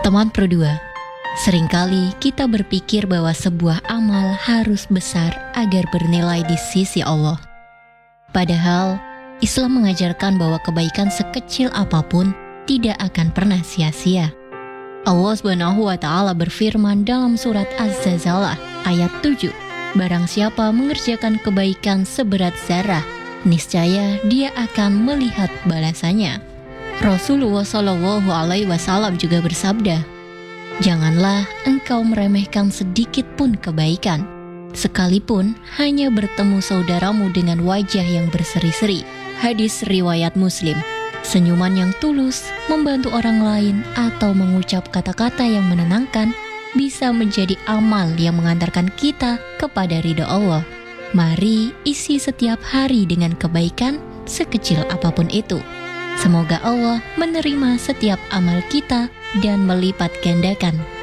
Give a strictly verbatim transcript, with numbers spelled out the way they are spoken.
Teman Produa, seringkali kita berpikir bahwa sebuah amal harus besar agar bernilai di sisi Allah. Padahal, Islam mengajarkan bahwa kebaikan sekecil apapun tidak akan pernah sia-sia. Allah Subhanahu wa Ta'ala berfirman dalam surat Az-Zalzalah ayat tujuh, barang siapa mengerjakan kebaikan seberat zarah, niscaya dia akan melihat balasannya. Rasulullah Shallallahu Alaihi Wasallam juga bersabda, janganlah engkau meremehkan sedikit pun kebaikan, sekalipun hanya bertemu saudaramu dengan wajah yang berseri-seri. Hadis riwayat Muslim. Senyuman yang tulus, membantu orang lain, atau mengucap kata-kata yang menenangkan bisa menjadi amal yang mengantarkan kita kepada ridha Allah. Mari isi setiap hari dengan kebaikan sekecil apapun itu. Semoga Allah menerima setiap amal kita dan melipat gandakan